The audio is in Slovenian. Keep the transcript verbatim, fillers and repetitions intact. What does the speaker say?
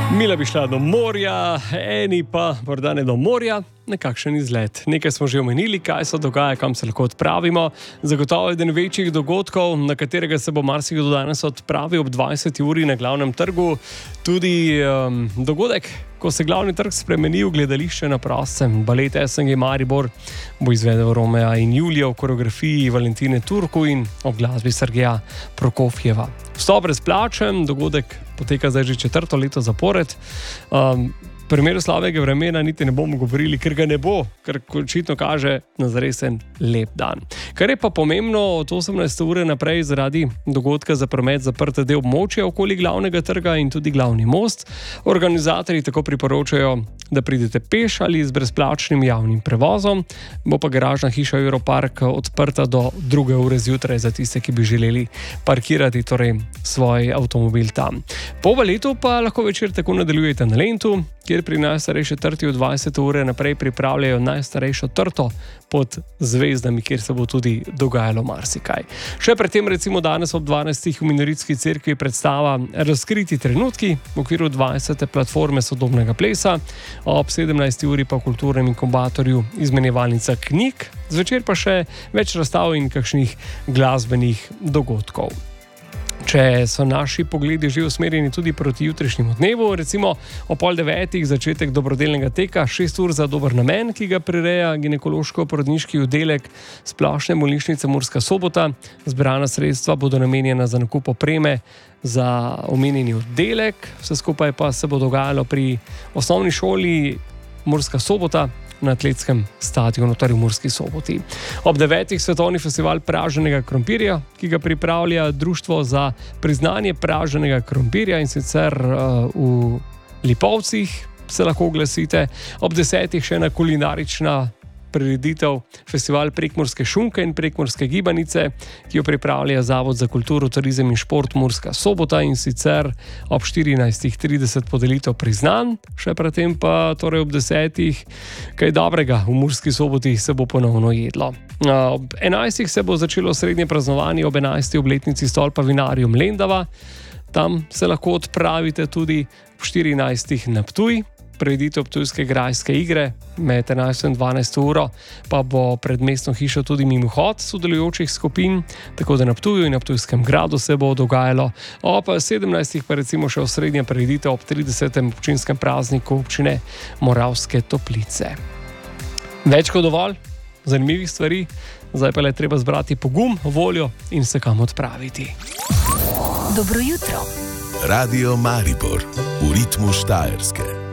Mila bi šla do morja, eni pa morda ne do morja, nekakšen izlet. Nekaj smo že omenili, kaj se dogaja, kam se lahko odpravimo. Zagotovo eden večjih dogodkov, na katerega se bo marsikdo danes odpravil ob dvajseti uri na glavnem trgu. Tudi um, dogodek, ko se glavni trg spremeni v gledališče na prostem. Balet S N G Maribor bo izvedel Romea in Julija v koreografiji Valentine Turku in ob glasbi Sergeja Prokofjeva. Vstop brezplačen, dogodek poteka zdaj že četrto leto zapored. Um, V primeru slabega vremena niti ne bomo govorili, ker ga ne bo, ker očitno kaže na zaresen lep dan. Kar je pa pomembno, od osemnajste ure naprej zaradi dogodka za promet zaprte del območja okoli glavnega trga in tudi glavni most. Organizatorji tako priporočajo, da pridete peš ali z brezplačnim javnim prevozom. Bo pa garažna hiša Europark odprta do druge ure zjutraj za tiste, ki bi želeli parkirati torej svoj avtomobil tam. Po baletu pa lahko večer tako nadaljujete na Lentu, kjer pri najstarejši trti od dvajsete ure naprej pripravljajo najstarejšo trto pod zvezdami, kjer se bo tudi dogajalo marsikaj. Še predtem recimo danes ob dvanajstih v Minoritski cerkvi predstava Razkriti trenutki v okviru dvajsete platforme sodobnega plesa, ob sedemnajsti uri pa v kulturnem inkubatorju izmenjevalnica knjig, zvečer pa še več razstav in kakšnih glasbenih dogodkov. Če so naši pogledi že usmerjeni tudi proti jutrišnjemu dnevu, recimo o pol devetih začetek dobrodelnega teka, šest ur za dober namen, ki ga prireja ginekološko-porodniški oddelek Splošne bolnišnice Murska Sobota. Zbrana sredstva bodo namenjena za nakup opreme za omenjeni oddelek. Vse skupaj pa se bo dogajalo pri osnovni šoli Murska Sobota na atletskem stadionu, torej v Murski Soboti. Ob devetih svetovni festival praženega krompirja, ki ga pripravlja Društvo za priznanje praženega krompirja, in sicer uh, v Lipovcih se lahko oglasite. Ob desetih še ena kulinarična prireditev, festival Prekmurske šunke in Prekmurske gibanice, ki jo pripravlja Zavod za kulturo, turizem in šport Murska Sobota, in sicer ob štirinajstih trideset podelitev priznanj, še predtem pa torej ob desetih kaj dobrega v Murski Soboti se bo ponovno jedlo. Ob enajstih se bo začelo srednje praznovanje ob enajsti obletnici stolpa Vinarium Lendava. Tam se lahko odpravite tudi ob štirinajstih na Ptuj. Prireditev Ptujske grajske igre med enajsto in dvanajsto uro pa bo pred mestno hišo tudi mimohod sodelujočih skupin, tako da na Ptuju in na Ptujskem gradu se bo dogajalo. Ob sedemnajstih pa recimo še osrednja prireditev ob tridesetem občinskem prazniku občine Moravske Toplice. Več kot dovolj zanimivih stvari, zdaj pa le treba zbrati pogum, voljo in se kam odpraviti. Dobro jutro. Radio Maribor v ritmu Štajerske.